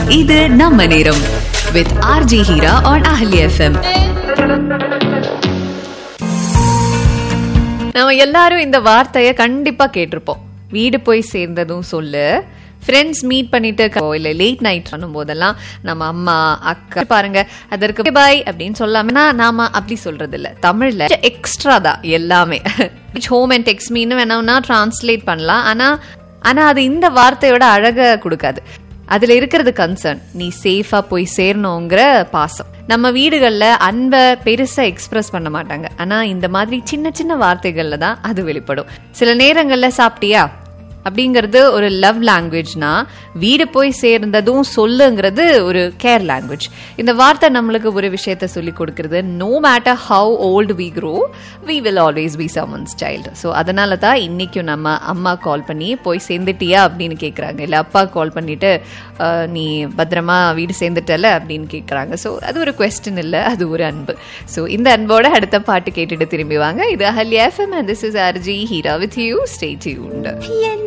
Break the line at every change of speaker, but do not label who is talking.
இது நம்ம நேரம் with RJ Hira on Ahli FM. நம்ம எல்லாரும் இந்த வார்த்தைய கண்டிப்பா கேட்டிருப்போம். வீடு போய் சேர்ந்ததும் சொல்லு, ஃப்ரெண்ட்ஸ் மீட் பண்ணிட்டு இல்ல லேட் நைட் பண்ணும் போதெல்லாம் நம்ம அம்மா அக்கா பாருங்க அதற்கு பாய் அப்படின்னு சொல்லாம நாம அப்படி சொல்றது இல்ல. தமிழ்ல எக்ஸ்ட்ரா தான் எல்லாமே. ஹோம் அண்ட் டெக்ஸ்ட் மீன்னு வேணாம்னா டிரான்ஸ்லேட் பண்ணலாம். ஆனா அது இந்த வார்த்தையோட அழக கொடுக்காது. அதுல இருக்கிறது கன்சர்ன், நீ சேஃபா போய் சேரணுங்கிற பாசம். நம்ம வீடுகள்ல அன்பை பெருசா எக்ஸ்பிரஸ் பண்ண மாட்டாங்க. ஆனா இந்த மாதிரி சின்ன சின்ன வார்த்தைகள்ல தான் அது வெளிப்படும். சில நேரங்கள்ல சாப்பிட்டியா அப்படிங்கிறது ஒரு லவ் லாங்குவேஜ்னா, வீடு போய் சேர்ந்ததும் சொல்லுங்கிறது ஒரு கேர் லாங்குவேஜ். இந்த வார்த்தை நம்மளுக்கு ஒரு விஷயத்த சொல்லி கொடுக்கறது, no matter how old we grow we will always be someone's child. So அதனால தான் இன்னைக்கும் நம்ம அம்மா கால் பண்ணி போய் சேர்ந்துட்டியா அப்படின்னு கேட்குறாங்க, இல்லை அப்பா கால் பண்ணிட்டு நீ பத்திரமா வீடு சேர்ந்துட்டல அப்படின்னு கேட்குறாங்க. ஸோ அது ஒரு குவெஸ்டின் இல்லை, அது ஒரு அன்பு. ஸோ இந்த அன்போட அடுத்த பாட்டு கேட்டுட்டு திரும்பி வாங்க. இது Ahalya FM and this is RJ Hira with you. Stay tuned.